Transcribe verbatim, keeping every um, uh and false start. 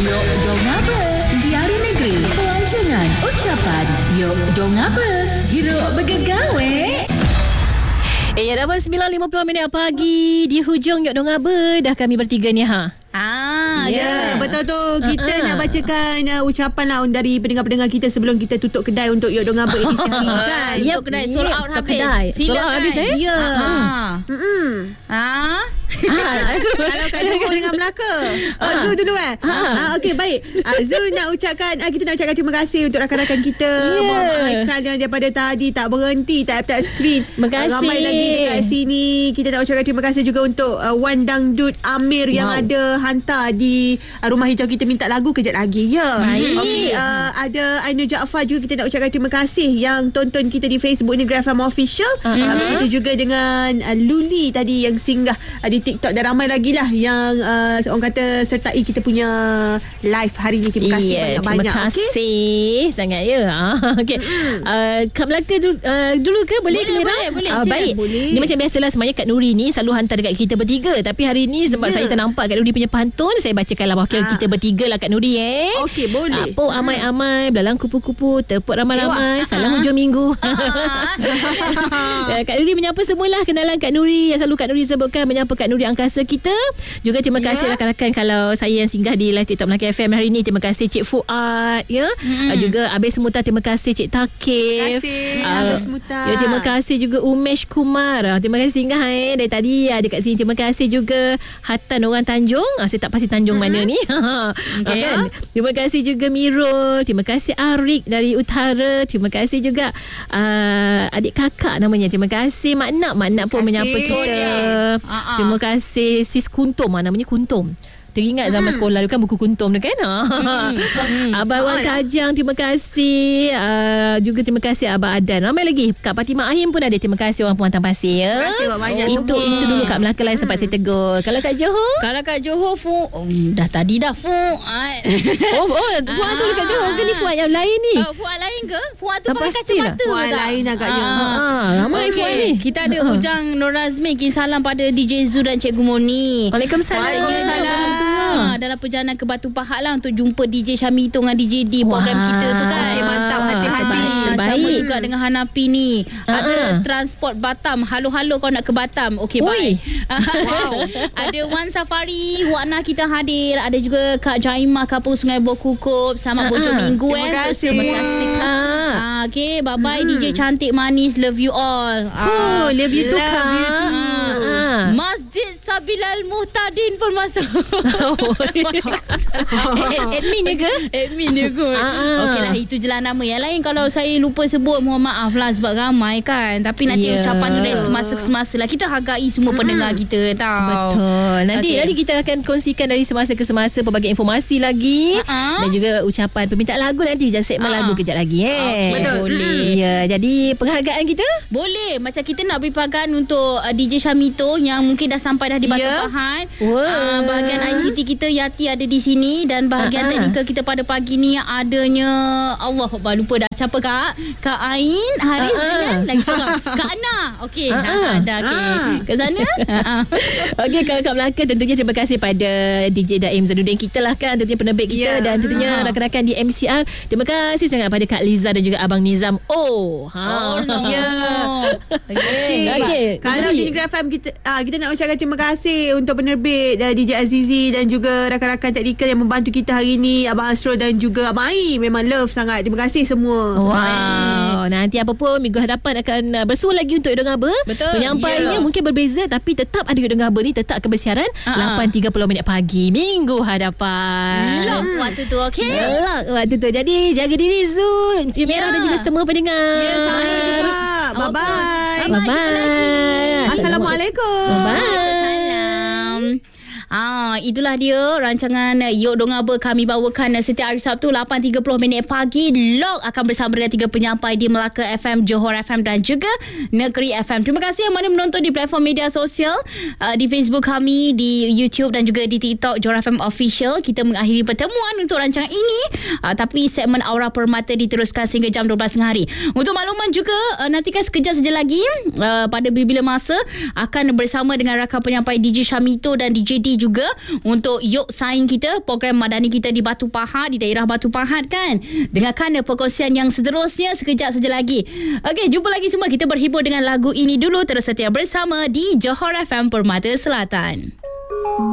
Yok dong apa? Diari negeri, pelancongan, ucapan. Yok dong apa? Hiruk bergegawe. Eh, ya dah sembilan lima puluh minit pagi di hujung Yok Dong Aba. Dah kami bertiga ni ha. Ah, ya, yeah. yeah, betul tu. Kita uh-huh. nak bacakan uh, ucapan lah dari pendengar-pendengar kita sebelum kita tutup kedai untuk Yok Dong Aba edisi hari ni kan. Yep. Tutup kedai sold out habis. Kedai. Silakan. Sold out habis eh? Ya. Ha. Hmm. Ha. Ah, kalau Kak Johor dengan Melaka. Oh, ah. Zul dulu eh. Ah. Ah, okey, baik. Ah, Zul nak ucapkan ah, kita nak ucapkan terima kasih untuk rakan-rakan kita. Yeah. Haikal yang daripada tadi tak berhenti, tak tak screen. Terima kasih. Ramai lagi dekat sini. Kita nak ucapkan terima kasih juga untuk uh, Wan Dangdut Amir wow. yang ada hantar di uh, Rumah Hijau Kita Minta Lagu kejap lagi. Ya. Okey, uh, ada Ainul Jaafar juga kita nak ucapkan terima kasih yang tonton kita di Facebook Negeri F M Official. Uh-huh. Uh, begitu juga dengan uh, Luli tadi yang singgah uh, di TikTok, dan ramai lagi lah yang uh, orang kata sertai kita punya live hari ni. Terima kasih yeah, banyak-banyak. Terima kasih okay? sangat ya. Okey. Mm. Uh, Kak Melaka dulu, uh, dulu ke boleh boleh, Mira? Boleh, boleh. Uh, baik. Boleh. Ni macam biasalah sebenarnya Kak Nuri ni selalu hantar dekat kita bertiga, tapi hari ni sebab yeah. saya ternampak Kak Nuri punya pantun, saya bacakanlah wakil ah. kita bertiga lah Kak Nuri eh. Okey, boleh. Apa amai-amai, belalang kupu-kupu, tepuk ramai-ramai, salam hujung minggu. Kak Nuri menyapa semualah, kenalan Kak Nuri yang selalu Kak Nuri sebutkan, menyapa Kak Nuri angkasa kita. Juga terima yeah. kasih rakan-rakan kalau saya yang singgah di live TikTok Melaka F M hari ni. Terima kasih Cik Fuad ya. Hmm. Uh, juga Abis Muta, terima kasih Cik Takif. Terima kasih uh, Abis Muta. Ya, terima kasih juga Umesh Kumar. Uh, terima kasih singgah eh dari tadi uh, dekat sini. Terima kasih juga Hatan orang Tanjung. Uh, saya tak pasti Tanjung hmm. mana ni. Okay. Uh, kan? Terima kasih juga Mirul. Terima kasih Arik dari Utara. Terima kasih juga uh, adik kakak namanya. Terima kasih Mak Nak. Mak Nak pun menyapa kita. Uh-huh. Terima kasih Sis Kuntum. Mana namanya Kuntum. Teringat zaman hmm. sekolah tu kan buku Kuntum tu kan. Hmm. Abang Wan Kajang, terima kasih. Uh, juga terima kasih Abang Adan. Ramai lagi. Kak Fatimah Ahim pun ada. Terima kasih orang Puan Tampasir ya. Terima kasih banyak. Itu semua. itu dulu Kak Melaka lain sempat hmm. saya tegur. Kalau Kak Johor? Kalau Kak Johor fu oh, dah tadi dah fu. oh, oh Fuad tu Kak Johor ke ni Fuad yang lain ni? Uh, Fuad lain ke? Fuad tu tak pakai kacamata. Fuad lain agaknya. Ah, ramai okay. Fuad ni. Kita ada uh-huh. Ujang Nur Azmi. Salam pada D J Zu dan Cikgu Moni. Waalaikumsalam. Waalaikumsalam. Dalam perjalanan ke Batu Pahat lah untuk jumpa D J Syamito dengan D J D program Wah. kita tu kan. Okay, mantap, hati-hati. Terbaik. Sama juga dengan Hanapi ni. Uh-huh. Ada transport Batam. Halo-halo kau nak ke Batam. Okey, bye. Wow. Ada Wan Safari, Wana kita hadir. Ada juga Kak Jaimah Kapung Sungai Bokukup. Selamat uh-huh. bojong minggu Terima eh. kasih. Terima kasih Kak. Ah, okey, bye-bye hmm. D J cantik manis. Love you all. Oh, love you too Kak. Ah. Masjid Sabilal Muhtadin pun masuk. Admin dia ke? Admin dia kot. Ah. Okeylah, itu je lah nama. Yang lain kalau saya lupa sebut, mohon maaf lah sebab ramai kan. Tapi nanti yeah. ucapan tu dari semasa-semasa lah. Kita hargai semua pendengar kita tau. Betul. Nanti okay. nanti kita akan kongsikan dari semasa ke semasa pelbagai informasi lagi. Uh-huh. Dan juga ucapan permintaan lagu nanti. Jadi segmen uh-huh. lagu kejap lagi eh. Okay, betul. Boleh. Ya, jadi penghargaan kita? Boleh. Macam kita nak beri penghargaan untuk uh, D J Syamito yang mungkin dah sampai dah di Batu yeah. Pahat. Wow. Uh, bahagian I C T kita Yati ada di sini, dan bahagian uh-huh. teknikal kita pada pagi ni adanya Allah Akbar, lupa dah siapa Kak? Kak Ain, Haris uh-huh. dengan lagi seorang Kak Ana. Okey, uh-huh. dah okey. Uh-huh. Ke sana. Uh-huh. Okey, kalau Kak Melaka tentunya terima kasih pada D J Daim Zanuddin kita lah kan, tentunya penerbit kita yeah. dan tentunya uh-huh. rakan-rakan di M C R. Terima kasih sangat pada Kak Liza dan juga Abang Nizam. Oh, ha. Oh no. Yeah. Okay. Okay. Kalau di Negeri F M kita ah, kita nak ucapkan terima kasih untuk penerbit uh, D J Azizi dan juga rakan-rakan teknikal yang membantu kita hari ni, Abang Astro dan juga Abang Ai. Memang love sangat. Terima kasih semua. Wow. Nanti apa pun minggu hadapan akan uh, bersua lagi untuk Yodong Aba. Betul. Penyampaiannya yeah. mungkin berbeza, tapi tetap ada Yodong Aba ni tetap akan bersiaran uh-huh. lapan tiga puluh minit pagi minggu hadapan. Lock waktu tu, okey? Lock waktu tu. Jadi jaga diri Zul, Cik Merah yeah. dan juga semua pendengar. Ya, yeah, sama juga. Bye-bye. Bye-bye. Assalamualaikum. Waalaikumsalam. Ah, itulah dia rancangan Yok Dong Aba kami bawakan setiap hari Sabtu lapan tiga puluh minit pagi. Lock akan bersama dengan tiga penyampai di Melaka F M, Johor F M dan juga Negeri F M. Terima kasih yang mana menonton di platform media sosial, uh, di Facebook kami, di YouTube dan juga di TikTok Johor F M Official. Kita mengakhiri pertemuan untuk rancangan ini, uh, tapi segmen Aura Permata diteruskan sehingga jam dua belas tengah hari. Untuk makluman juga, uh, nantikan sekejap saja lagi uh, pada bila-bila masa akan bersama dengan rakan penyampai D J Syamito dan D J D juga untuk yuk saing kita, program Madani kita di Batu Pahat, di daerah Batu Pahat kan. Dengarkan perkongsian yang seterusnya sekejap saja lagi. Okey, jumpa lagi semua. Kita berhibur dengan lagu ini dulu. Terus setia bersama di Johor F M Permata Selatan.